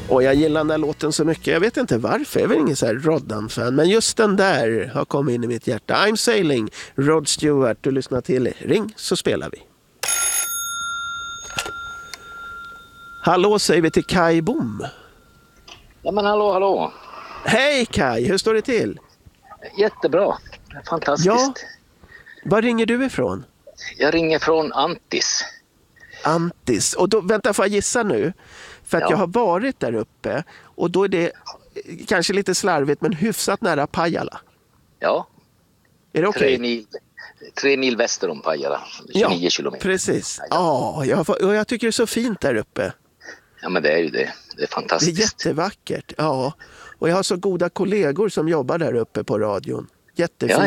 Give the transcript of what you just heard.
Och jag gillar den där låten så mycket. Jag vet inte varför. Jag är väl ingen så här Roddan-fan. Men just den där har kommit in i mitt hjärta. I'm Sailing, Rod Stewart. Du lyssnar till Ring så spelar vi. Hallå säger vi till Kai Bom. Ja men hallå. Hej Kai, hur står det till? Jättebra. Fantastiskt. Ja. Var ringer du ifrån? Jag ringer från Antis. Antis. Och då, vänta, får jag gissa nu? För att jag har varit där uppe och då är det kanske lite slarvigt men hyfsat nära Pajala. Ja. Är det okej? 3 mil väster om Pajala. 29 kilometer. Precis. Ja, jag tycker det är så fint där uppe. Ja men det är ju det. Det är fantastiskt. Det är jättevackert. Ja. Och jag har så goda kollegor som jobbar där uppe på radion. Jättefint.